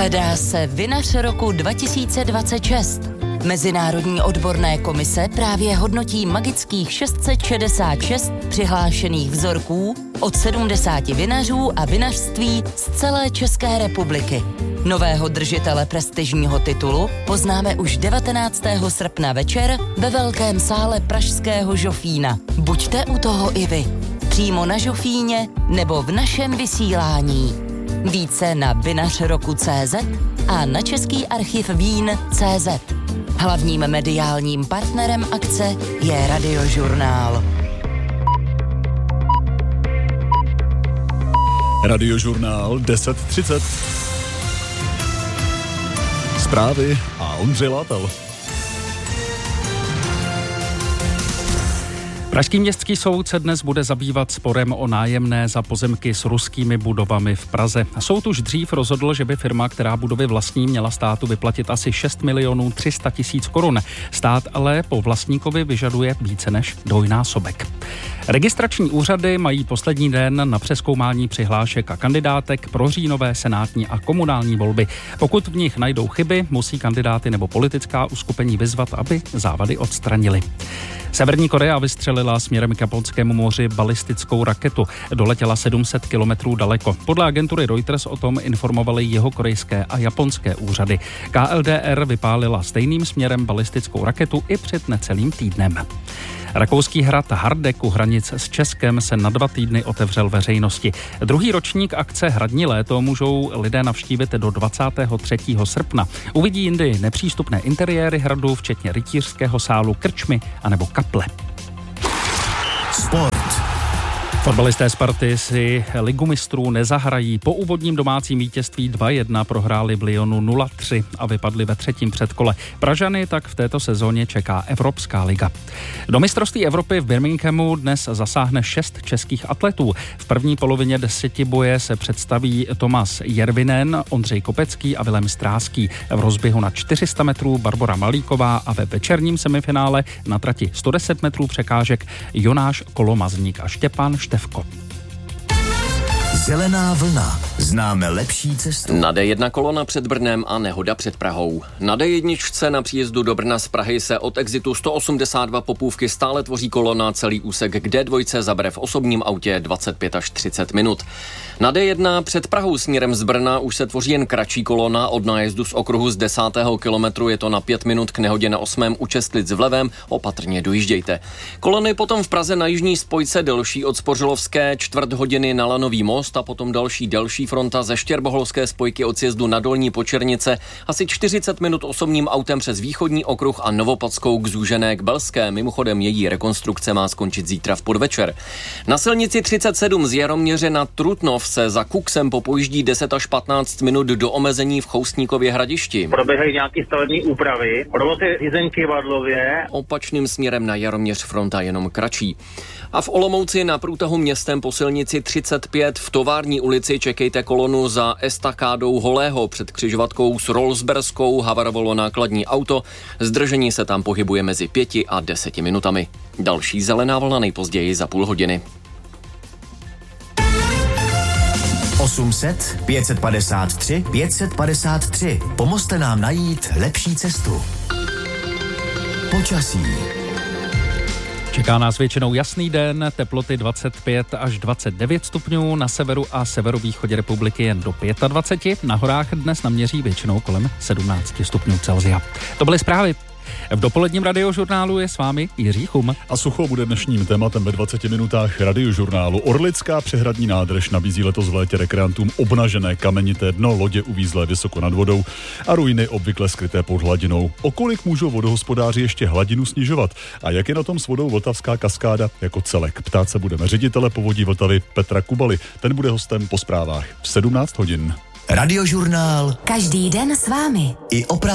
Hledá se vinař roku 2026. Mezinárodní odborné komise právě hodnotí magických 666 přihlášených vzorků od 70 vinařů a vinařství z celé České republiky. Nového držitele prestižního titulu poznáme už 19. srpna večer ve velkém sále pražského Žofína. Buďte u toho i vy. Přímo na Žofíně nebo v našem vysílání. Více na vinařroku.cz a na Český archiv vín.cz. Hlavním mediálním partnerem akce je Radiožurnál. Radiožurnál 10:30. Zprávy a Ondřej Látal. Pražský městský soud se dnes bude zabývat sporem o nájemné za pozemky s ruskými budovami v Praze. Soud už dřív rozhodl, že by firma, která budovy vlastní, měla státu vyplatit asi 6 300 000 korun. Stát ale po vlastníkovi vyžaduje více než dvojnásobek. Registrační úřady mají poslední den na přezkoumání přihlášek a kandidátek pro říjnové senátní a komunální volby. Pokud v nich najdou chyby, musí kandidáty nebo politická uskupení vyzvat, aby závady odstranili. Severní Korea vystřelila směrem k Japonskému moři balistickou raketu. Doletěla 700 kilometrů daleko. Podle agentury Reuters o tom informovaly jihokorejské a japonské úřady. KLDR vypálila stejným směrem balistickou raketu i před necelým týdnem. Rakouský hrad Hardek u hranic s Českem se na 2 týdny otevřel veřejnosti. Druhý ročník akce Hradní léto můžou lidé navštívit do 23. srpna. Uvidí jindy nepřístupné interiéry hradu, včetně rytířského sálu, krčmy anebo kaple. Sport. Fotbalisté Sparty si Ligu mistrů nezahrají. Po úvodním domácím vítězství 2-1 prohráli v Lyonu 0-3 a vypadli ve 3. předkole. Pražany tak v této sezóně čeká Evropská liga. Do mistrovství Evropy v Birminghamu dnes zasáhne 6 českých atletů. V první polovině desetiboje se představí Tomas Jervinen, Ondřej Kopecký a Vilém Stráský. V rozběhu na 400 metrů Barbora Malíková a ve večerním semifinále na trati 110 metrů překážek Jonáš Kolomazník a Štěpán Števko. Zelená vlna. Známe lepší cestu. Na D1 kolona před Brnem a nehoda před Prahou. Na D1 na příjezdu do Brna z Prahy se od exitu 182 Popůvky stále tvoří kolona, celý úsek k D2 zabere v osobním autě 25 až 30 minut. Na D1 před Prahou směrem z Brna už se tvoří jen kratší kolona. Od nájezdu z okruhu z 10. kilometru je to na 5 minut, k nehodě na 8. u Čestlic v levém, opatrně dojíždějte. Kolony potom v Praze na jižní spojce delší od Spořilovské, čtvrt hodiny na Lanový most a potom další delší fronta ze Štěrboholské spojky od sjezdu na Dolní Počernice, asi 40 minut osobním autem přes východní okruh a Novopadskou k zúžené k Belské. Mimochodem její rekonstrukce má skončit zítra v podvečer. Na silnici 37 z Jaroměře na Trutnov se za Kuksem popojíždí 10 až 15 minut do omezení v Choustníkově Hradišti. Proběhají nějaké stavební úpravy, provozy Hyzenky Vadlově. Opačným směrem na Jaroměř fronta jenom kratší. A v Olomouci na průtahu městem po silnici 35 v Tovární ulici čekejte kolonu za estakádou Holého před křižovatkou s Rolsberskou, havarovalo nákladní auto. Zdržení se tam pohybuje mezi 5 a 10 minutami. Další zelená vlna nejpozději za půl hodiny. 800 553 553. Pomozte nám najít lepší cestu. Počasí. Čeká nás většinou jasný den, teploty 25 až 29 stupňů, na severu a severovýchodě republiky jen do 25, na horách dnes naměří většinou kolem 17 stupňů Celsia. To byly zprávy. V dopoledním radiožurnálu je s vámi Jiří Chum. A sucho bude dnešním tématem ve 20 minutách radiožurnálu. Orlická přehradní nádrž nabízí letos v létě rekreantům obnažené kamenité dno, lodě uvízlé vysoko nad vodou a ruiny obvykle skryté pod hladinou. O kolik můžou vodohospodáři ještě hladinu snižovat? A jak je na tom s vodou Vltavská kaskáda jako celek? Ptát se budeme ředitele Povodí Vltavy Petra Kubaly. Ten bude hostem po zprávách v 17 hodin. Radiožurnál. Každý den s vámi. I o